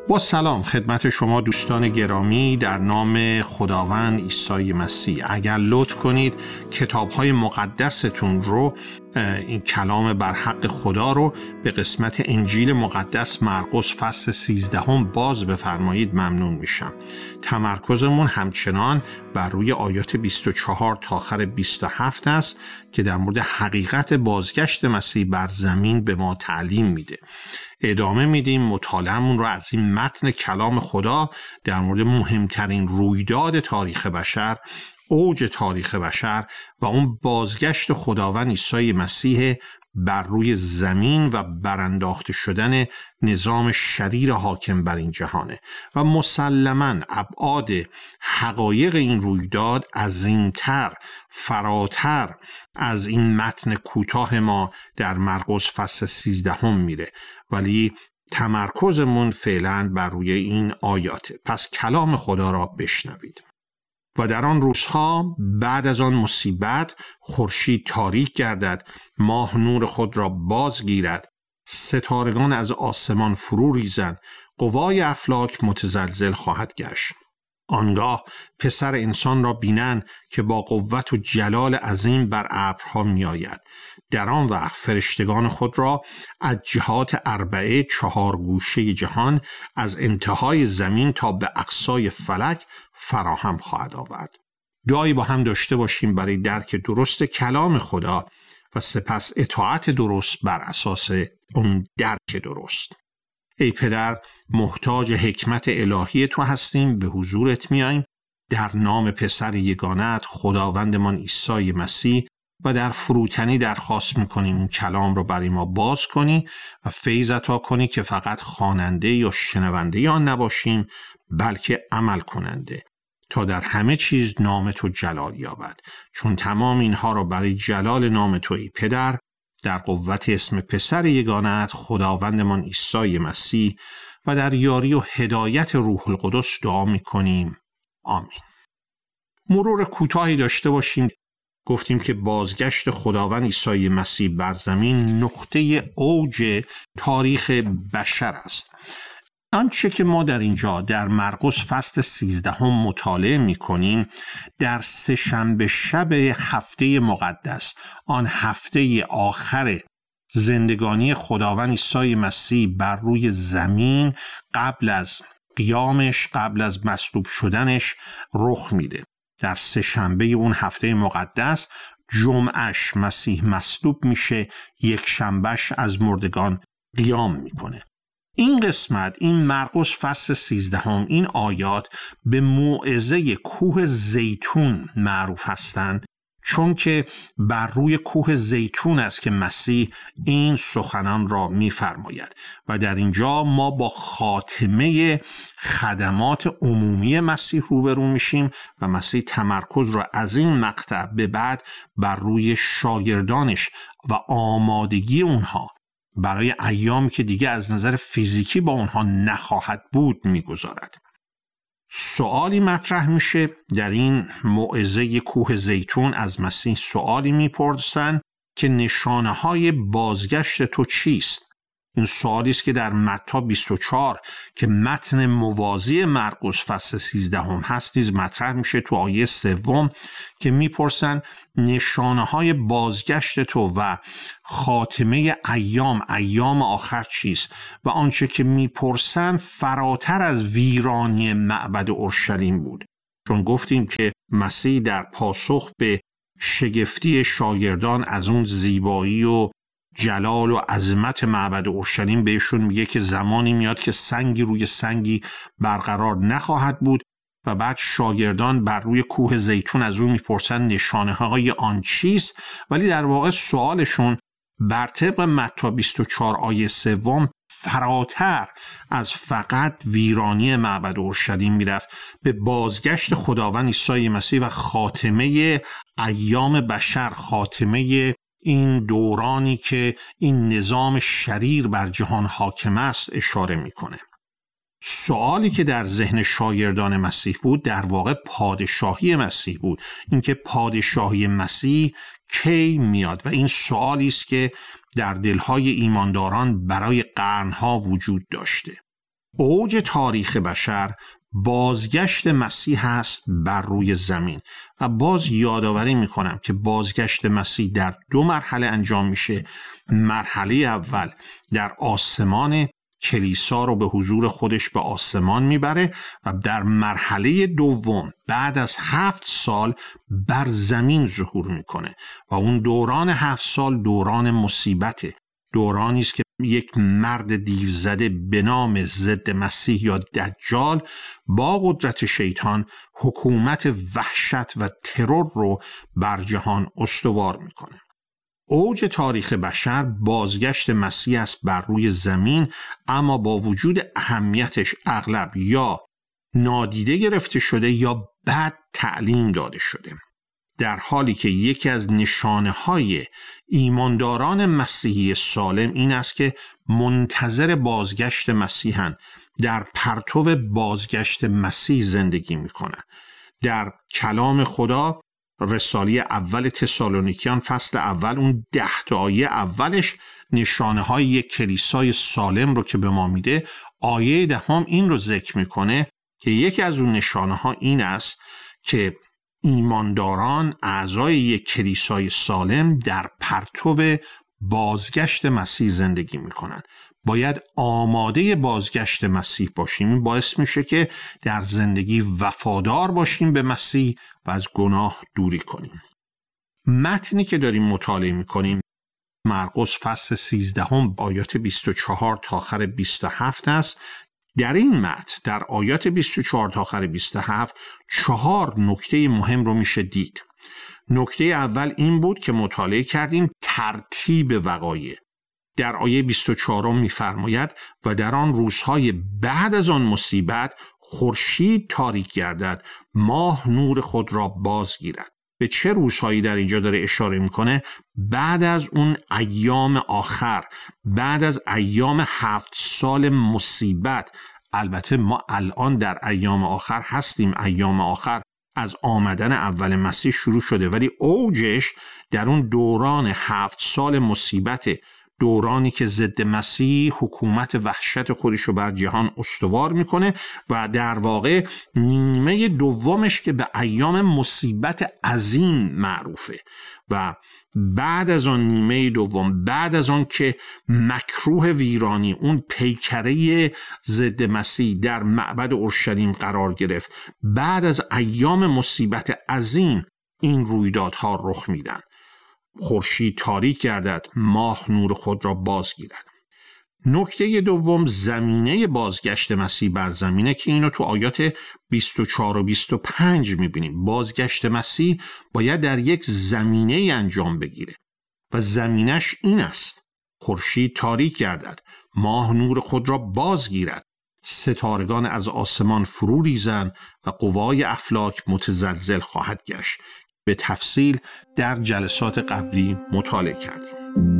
با سلام خدمت شما دوستان گرامی در نام خداوند عیسی مسیح. اگر لطف کنید کتاب‌های مقدستون رو، این کلام بر حق خدا رو به قسمت انجیل مقدس مرقس فصل 13 باز بفرمایید ممنون میشم. تمرکزمون همچنان بر روی آیات 24 تا آخر 27 است که در مورد حقیقت بازگشت مسیح بر زمین به ما تعلیم میده. ادامه میدیم مطالعه‌مون رو از این متن کلام خدا در مورد مهمترین رویداد تاریخ بشر، اوج تاریخ بشر و اون بازگشت خداوند عیسی مسیح بر روی زمین و برانداخته شدن نظام شریر حاکم بر این جهانه و مسلماً ابعاد حقایق این رویداد عظیمتر، فراتر از این متن کوتاه ما در مرقس فصل 13 میره، ولی تمرکزمون فعلاً بر روی این آیاته. پس کلام خدا را بشنوید. و در آن روزها بعد از آن مصیبت خورشید تاریک گردد، ماه نور خود را بازگیرد، ستارگان از آسمان فرو ریزند، قوای افلاک متزلزل خواهد گشت. آنگاه پسر انسان را بینند که با قوت و جلال عظیم بر ابرها می آید. در آن وقت فرشتگان خود را از جهات اربعه 4 گوشه جهان از انتهای زمین تا به اقصای فلک فراهم خواهد آورد. دعایی با هم داشته باشیم برای درک درست کلام خدا و سپس اطاعت درست بر اساس اون درک درست. ای پدر، محتاج حکمت الهی تو هستیم، به حضورت میاییم در نام پسر یگانه‌ات خداوندمان عیسی مسیح و در فروتنی درخواست میکنیم اون کلام رو برای ما باز کنی و فیض عطا کنی که فقط خواننده یا شنونده آن نباشیم بلکه عمل کننده، تا در همه چیز نام تو جلال یابد، چون تمام اینها را برای جلال نام تو ای پدر در قوت اسم پسر یگانه‌ات خداوندمان عیسی مسیح و در یاری و هدایت روح القدس دعا میکنیم. آمین. مرور کوتاهی داشته باشیم. گفتیم که بازگشت خداوند عیسی مسیح بر زمین نقطه اوج تاریخ بشر است. آنچه که ما در اینجا در مرقس فصل 13 مطالعه می‌کنیم در سه‌شنبه شب هفته مقدس، آن هفته آخر زندگانی خداوند عیسی مسیح بر روی زمین قبل از قیامش، قبل از مصلوب شدنش رخ میده. در سه‌شنبه اون هفته مقدس جمعهش مسیح مصلوب میشه، یک شنبهش از مردگان قیام میکنه. این قسمت، این مرقس فصل 13 این آیات به موعظه کوه زیتون معروف هستند، چون که بر روی کوه زیتون است که مسیح این سخنان را می‌فرماید و در اینجا ما با خاتمه خدمات عمومی مسیح روبرو میشیم و مسیح تمرکز را از این مقطع به بعد بر روی شاگردانش و آمادگی اونها برای ایامی که دیگه از نظر فیزیکی با اونها نخواهد بود میگذارد. سوالی مطرح میشه در این موعظه کوه زیتون، از مسیح سوالی میپرسن که نشانه های بازگشت تو چیست؟ این سوالی است که در متی 24 که متن موازی مرقس فصل 13 هست نیز مطرح میشه. تو آیه 3 که میپرسن نشانه های بازگشت تو و خاتمه ایام آخر چیست؟ و آنچه که میپرسن فراتر از ویرانی معبد اورشلیم بود، چون گفتیم که مسیح در پاسخ به شگفتی شاگردان از اون زیبایی و جلال و عظمت معبد اورشلیم بهشون میگه که زمانی میاد که سنگی روی سنگی برقرار نخواهد بود و بعد شاگردان بر روی کوه زیتون از اون میپرسن نشانه های آن چیست، ولی در واقع سوالشون بر طبق متی 24 آیه 3 فراتر از فقط ویرانی معبد اورشلیم میرفت به بازگشت خداوند عیسی مسیح و خاتمه ایام بشر، خاتمه این دورانی که این نظام شریر بر جهان حاکم است اشاره میکنه. سوالی که در ذهن شاگردان مسیح بود در واقع پادشاهی مسیح بود، اینکه پادشاهی مسیح کی میاد، و این سوالی است که در دلهای ایمانداران برای قرنها وجود داشته. اوج تاریخ بشر بازگشت مسیح هست بر روی زمین. و باز یادآوری میکنم که بازگشت مسیح در 2 مرحله انجام میشه. مرحله اول در آسمان، کلیسا رو به حضور خودش به آسمان میبره، و در مرحله دوم بعد از 7 سال بر زمین ظهور میکنه و اون دوران 7 سال دوران مصیبته، دورانی است که یک مرد دیوزده به نام ضد مسیح یا دجال با قدرت شیطان حکومت وحشت و ترور رو بر جهان استوار میکنه. اوج تاریخ بشر بازگشت مسیح است بر روی زمین، اما با وجود اهمیتش اغلب یا نادیده گرفته شده یا بد تعلیم داده شده، در حالی که یکی از نشانه‌های ایمانداران مسیحی سالم این است که منتظر بازگشت مسیحن، در پرتو بازگشت مسیح زندگی میکنن. در کلام خدا رساله اول تسالونیکیان فصل اول اون 10 آیه اولش نشانه های یک کلیسای سالم رو که به ما میده، آیه 10 این رو ذکر میکنه که یکی از اون نشانه ها این است که ایمانداران اعضای یک کلیسای سالم در پرتو بازگشت مسیح زندگی میکنن. باید آماده بازگشت مسیح باشیم. این باعث میشه که در زندگی وفادار باشیم به مسیح و از گناه دوری کنیم. متنی که داریم مطالعه میکنیم مرقس فصل 13 آیات 24 تا آخر 27 است. در این متن در آیات 24 تا آخر 27 4 نکته مهم رو میشه دید. نکته اول این بود که مطالعه کردیم ترتیب وقایع. در آیه 24 میفرماید و در آن روزهای بعد از آن مصیبت خورشید تاریک گردد، ماه نور خود را بازگیرد. به چه روزهایی در اینجا داره اشاره میکنه؟ بعد از اون ایام آخر، بعد از ایام 7 سال مصیبت. البته ما الان در ایام آخر هستیم، ایام آخر از آمدن اول مسیح شروع شده، ولی اوجش در اون دوران 7 سال مصیبت، دورانی که ضد مسیح حکومت وحشت خودش رو بر جهان استوار میکنه و در واقع نیمه دومش که به ایام مصیبت عظیم معروفه. و بعد از آن نیمه دوم، بعد از آن که مکروه ویرانی، اون پیکره ضد مسیح در معبد اورشلیم قرار گرفت، بعد از ایام مصیبت عظیم این رویدادها رخ میدن. خورشید تاریک گردد، ماه نور خود را بازگیرد. نکته دوم زمینه بازگشت مسیح بر زمینه که اینو تو آیات 24 و 25 میبینیم. بازگشت مسیح باید در یک زمینه انجام بگیره و زمینش این است: خورشید تاریک گردد، ماه نور خود را بازگیرد، ستارگان از آسمان فرو ریزند و قوای افلاک متزلزل خواهد گشت. به تفصیل در جلسات قبلی مطالعه کردیم.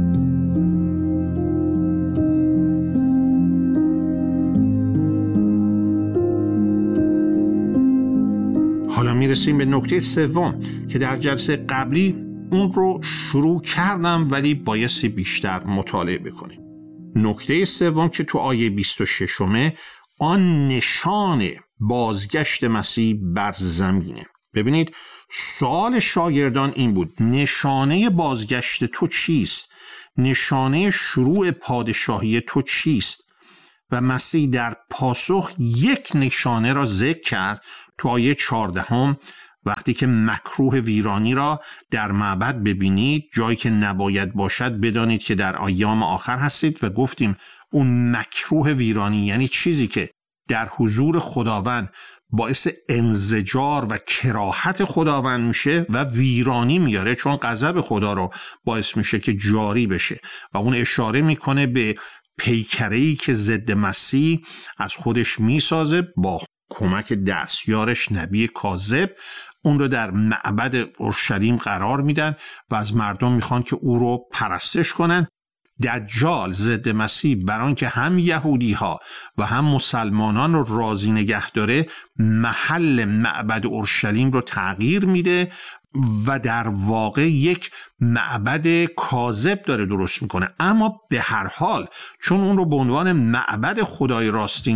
حالا میرسیم به نکته سوم که در جلسه قبلی اون رو شروع کردم ولی بایستی بیشتر مطالعه بکنیم. نکته سوم که تو آیه 26 آن نشان بازگشت مسیح بر زمینه. ببینید سوال شاگردان این بود: نشانه بازگشت تو چیست؟ نشانه شروع پادشاهی تو چیست؟ و مسیح در پاسخ یک نشانه را ذکر کرد تو آیه 14: وقتی که مکروه ویرانی را در معبد ببینید، جایی که نباید باشد، بدانید که در ایام آخر هستید. و گفتیم اون مکروه ویرانی یعنی چیزی که در حضور خداوند باعث انزجار و کراهت خداوند میشه و ویرانی میاره، چون غضب خدا رو باعث میشه که جاری بشه. و اون اشاره میکنه به پیکره‌ای که ضد مسیح از خودش میسازه با کمک دستیارش نبی کاذب. اون رو در معبد اورشلیم قرار میدن و از مردم میخوان که او رو پرستش کنن. دجال ضد مسیح بران که هم یهودی ها و هم مسلمانان رو راضی نگه داره، محل معبد اورشلیم رو تغییر میده و در واقع یک معبد کاذب داره درست میکنه. اما به هر حال چون اون رو به عنوان معبد خدای راستین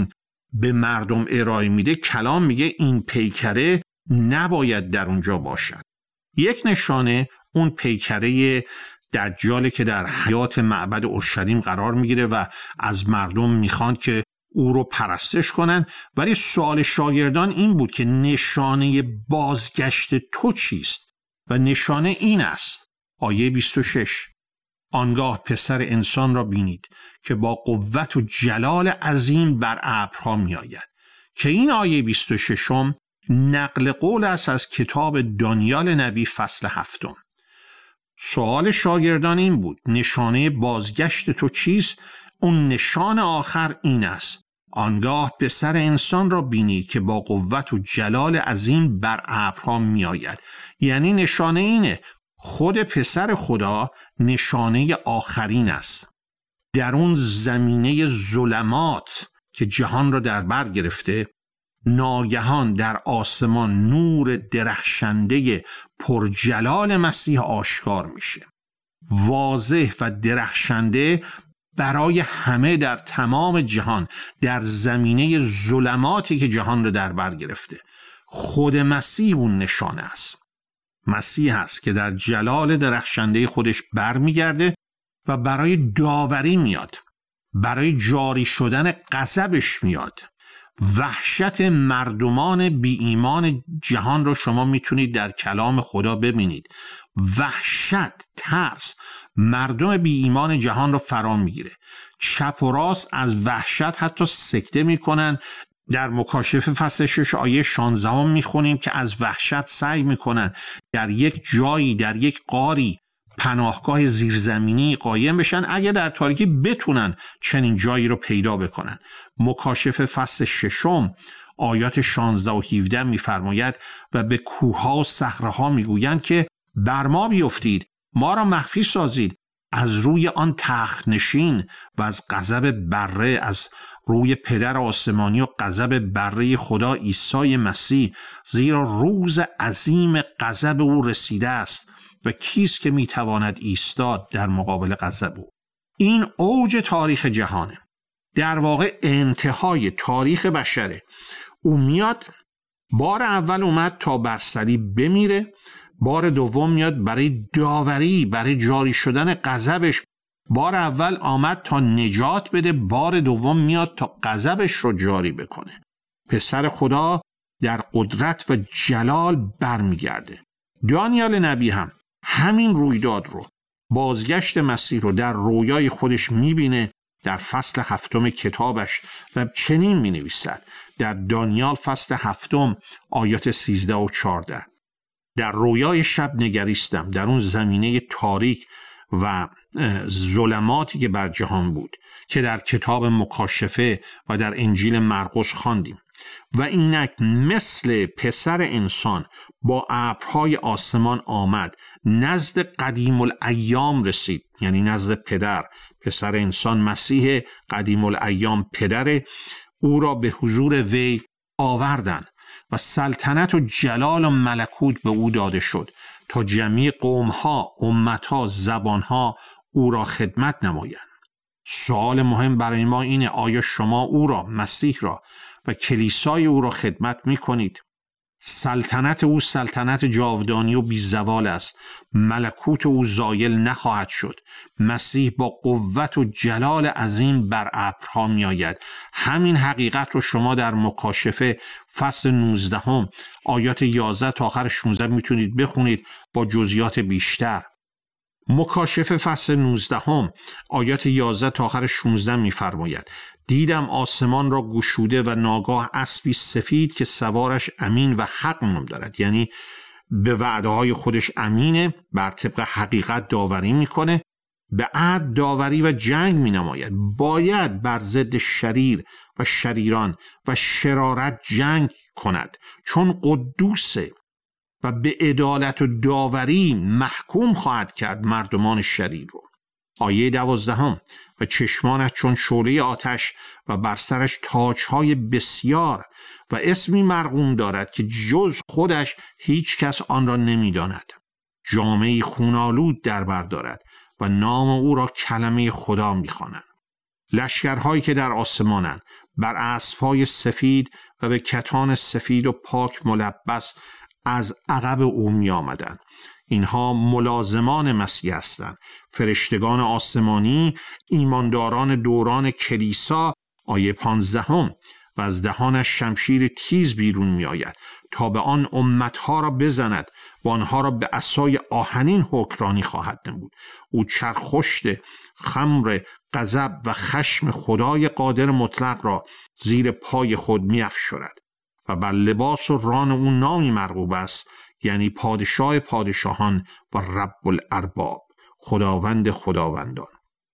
به مردم ارائه میده، کلام میگه این پیکره نباید در اونجا باشد. یک نشانه اون پیکره دجاله که در حیاط معبد اورشلیم قرار میگیره و از مردم میخوان که او رو پرستش کنن. ولی سوال شاگردان این بود که نشانه بازگشت تو چیست؟ و نشانه این است. آیه 26: آنگاه پسر انسان را بینید که با قوت و جلال عظیم بر ابرها می آید. که این آیه 26 نقل قول است از کتاب دانیال نبی فصل 7. سوال شاگردان این بود: نشانه بازگشت تو چیست؟ اون نشان آخر این است: آنگاه پسر انسان را بینی که با قوت و جلال عظیم بر ابرها می آید. یعنی نشانه اینه، خود پسر خدا نشانه آخرین است. در اون زمینه ظلمات که جهان را در بر گرفته، ناگهان در آسمان نور درخشنده پرجلال مسیح آشکار میشه، واضح و درخشنده برای همه در تمام جهان، در زمینه ظلماتی که جهان را در بر گرفته. خود مسیح اون نشانه است. مسیح است که در جلال درخشنده خودش برمیگرده و برای داوری میاد، برای جاری شدن غضبش میاد. وحشت مردمان بی ایمان جهان رو شما میتونید در کلام خدا ببینید. وحشت، ترس مردم بی ایمان جهان رو فرا میگیره. چپ و راست از وحشت حتی سکته میکنن. در مکاشفه فصل 6 آیه 16 میخونیم که از وحشت سعی میکنن در یک جایی، در یک غاری، پناهگاه زیرزمینی قایم بشن اگه در تاریکی بتونن چنین جایی رو پیدا بکنن. مکاشفه فصل 6 آیات 16 و 17 میفرماید: و به کوهها و صخره‌ها میگویند که بر ما بیفتید، ما را مخفی سازید از روی آن تخت نشین و از غضب بره، از روی پدر آسمانی و غضب بره خدا عیسی مسیح، زیرا روز عظیم غضب او رسیده است و کیست که میتواند ایستاد در مقابل غضب او. این اوج تاریخ جهانه، در واقع انتهای تاریخ بشره. او میاد، بار اول اومد تا بر صلیب بمیره، بار دوم میاد برای داوری، برای جاری شدن غضبش. بار اول آمد تا نجات بده، بار دوم میاد تا غضبش رو جاری بکنه. پسر خدا در قدرت و جلال برمیگرده. دانیال نبی هم همین رویداد رو، بازگشت مسیح رو در رویای خودش میبینه در فصل 7 کتابش و چنین مینویسد در دانیال فصل 7 آیات 13 و 14: در رویای شب نگریستم، در اون زمینه تاریک و ظلماتی که بر جهان بود که در کتاب مکاشفه و در انجیل مرقس خواندیم. و اینک مثل پسر انسان با ابرهای آسمان آمد، نزد قدیم الایام رسید، یعنی نزد پسر انسان مسیح قدیم الایام پدر، او را به حضور وی آوردند و سلطنت و جلال و ملکوت به او داده شد تا جمیع قومها، امتها، زبانها او را خدمت نمایند. سوال مهم برای ما اینه: آیا شما او را، مسیح را و کلیسای او را خدمت می کنید؟ سلطنت او سلطنت جاودانی و بی‌زوال است. ملکوت او زایل نخواهد شد. مسیح با قوت و جلال عظیم بر ابرها می آید. همین حقیقت رو شما در مکاشفه فصل 19 آیات 11 تا آخر 16 میتونید بخونید با جزئیات بیشتر. مکاشفه فصل 19 آیات 11 تا آخر 16 میفرماید: دیدم آسمان را گشوده و ناگاه اسبی سفید که سوارش امین و حق نام دارد، یعنی به وعده های خودش امینه، بر طبق حقیقت داوری میکنه، به عدل داوری و جنگ می نماید. باید بر ضد شریر و شریران و شرارت جنگ کند، چون قدوسه و به عدالت و داوری محکوم خواهد کرد مردمان شریر رو. آیه 12: و چشمانش چون شعله آتش و بر سرش تاج‌های بسیار و اسمی مرقوم دارد که جز خودش هیچ کس آن را نمی‌داند. جامه‌ای خونالود در بر دارد و نام او را کلمه خدا می‌خوانند. لشکرهایی که در آسمانند بر اسب‌های سفید و به کتان سفید و پاک ملبس از عقب او می آمدند. اینها ملازمان مسیح هستند، فرشتگان آسمانی، ایمانداران دوران کلیسا. آیه 15 و از دهانش شمشیر تیز بیرون می آید تا به آن امتها را بزند و آنها را به عصای آهنین حکرانی خواهد نمود. او چرخشت خمر غضب و خشم خدای قادر مطلق را زیر پای خود می افشرد و بر لباس و ران او نامی مرغوب است، یعنی پادشاه پادشاهان و رب الارباب، خداوند خداوندان.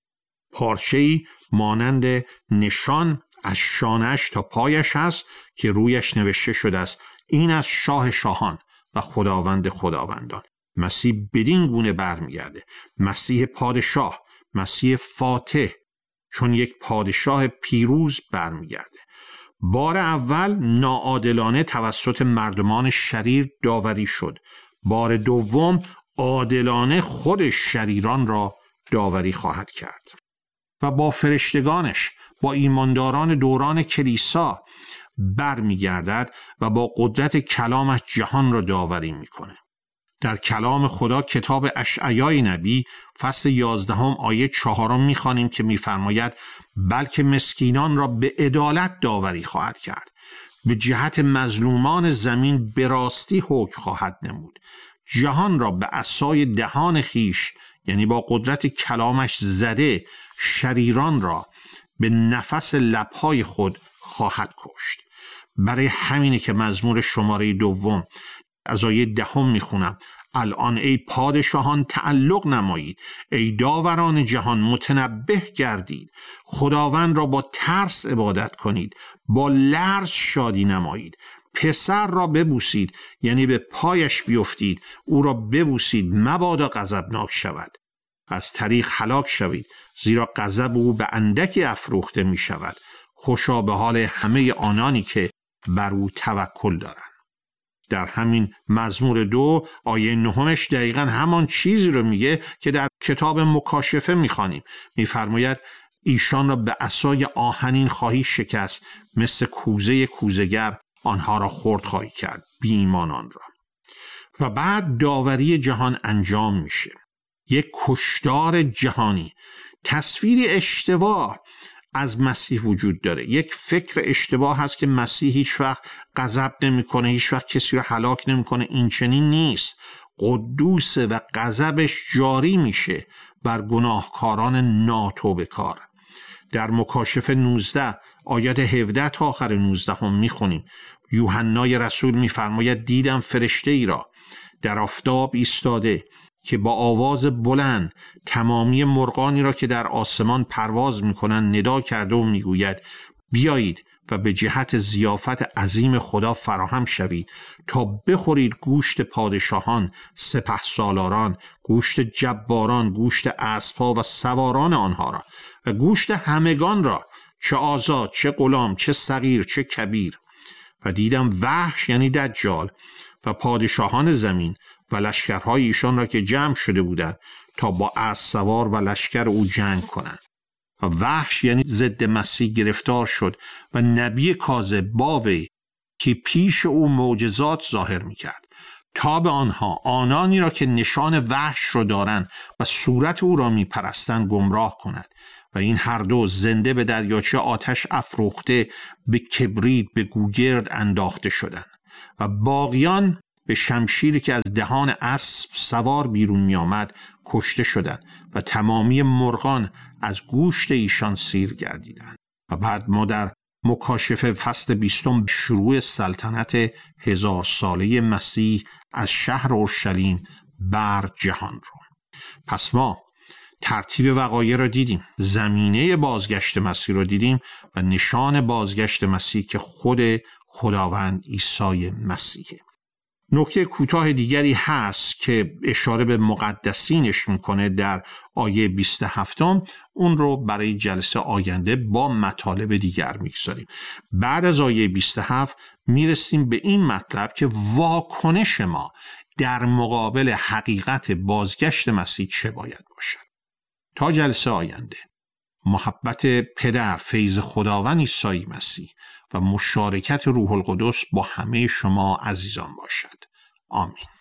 پارچه‌ای مانند نشان از شانه‌اش تا پایش هست که رویش نوشته شده است این از شاه شاهان و خداوند خداوندان. مسیح بدین گونه برمیگرده، مسیح پادشاه، مسیح فاتح، چون یک پادشاه پیروز برمیگرده. بار اول ناعادلانه توسط مردمان شریر داوری شد، بار دوم عادلانه خود شریران را داوری خواهد کرد و با فرشتگانش، با ایمانداران دوران کلیسا برمیگردد و با قدرت کلامش جهان را داوری میکنه. در کلام خدا کتاب اشعیای نبی فصل 11 آیه 4 میخوانیم که میفرماید بلکه مسکینان را به عدالت داوری خواهد کرد، به جهت مظلومان زمین به راستی حکم خواهد نمود، جهان را به عصای دهان خیش، یعنی با قدرت کلامش زده، شریران را به نفس لبهای خود خواهد کشت. برای همینه که مزمور شماره 2 از آیه 10 میخونم الان ای پادشاهان تعلق نمایید، ای داوران جهان متنبه گردید، خداوند را با ترس عبادت کنید، با لرز شادی نمایید، پسر را ببوسید، یعنی به پایش بیفتید، او را ببوسید مبادا غضبناک شود، از طریق هلاک شوید، زیرا غضب او به اندکی افروخته می شود. خوشا به حال همه آنانی که بر او توکل دارند. در همین مزمور 2 آیه 9 دقیقاً همان چیزی رو میگه که در کتاب مکاشفه میخوانیم. میفرماید ایشان را به عصای آهنین خواهی شکست، مثل کوزه کوزه‌گر آنها را خرد خواهی کرد، بی ایمانان را. و بعد داوری جهان انجام میشه، یک کشتار جهانی. تصویری اشتباه از مسیح وجود داره، یک فکر اشتباه هست که مسیح هیچ وقت غضب نمیکنه، هیچ وقت کسی رو هلاک نمیکنه. این چنین نیست. قدوسه و غضبش جاری میشه بر گناهکاران ناتوبه کار. در مکاشفه 19 آیات 17 تا آخر 19 میخونیم یوحنای رسول میفرماید دیدم فرشته ای را در آفتاب ایستاده که با آواز بلند تمامی مرغانی را که در آسمان پرواز میکنند ندا کرده و میگوید بیایید و به جهت ضیافت عظیم خدا فراهم شوید تا بخورید گوشت پادشاهان، سپهسالاران، گوشت جباران، گوشت اسبها و سواران آنها را و گوشت همگان را، چه آزاد، چه غلام، چه صغیر، چه کبیر. و دیدم وحش یعنی دجال و پادشاهان زمین و لشکرهای ایشان را که جمع شده بودند تا با اسب سوار و لشکر او جنگ کنند. و وحش یعنی ضد مسیح گرفتار شد و نبی کاذب با وی که پیش او معجزات ظاهر میکرد تا به آنها، آنانی را که نشان وحش را دارند و صورت او را میپرستند، گمراه کند. و این هر دو زنده به دریاچه آتش افروخته به کبریت به گوگرد انداخته شدند و باقیان به شمشیری که از دهان اسب سوار بیرون می آمد کشته شدند و تمامی مرغان از گوشت ایشان سیر گردیدند. و بعد ما در مکاشفه فصل 20 شروع سلطنت 1000 ساله مسیح از شهر اورشلیم بر جهان رو. پس ما ترتیب وقایع را دیدیم، زمینه بازگشت مسیح را دیدیم و نشان بازگشت مسیح که خود خداوند عیسی مسیحه. نکته کوتاه دیگری هست که اشاره به مقدسینش میکنه در آیه 27. اون رو برای جلسه آینده با مطالب دیگر میگذاریم. بعد از آیه 27 میرسیم به این مطلب که واکنش ما در مقابل حقیقت بازگشت مسیح چه باید باشد. تا جلسه آینده محبت پدر، فیض خداوند عیسی مسیح و مشارکت روح القدس با همه شما عزیزان باشد. آمین.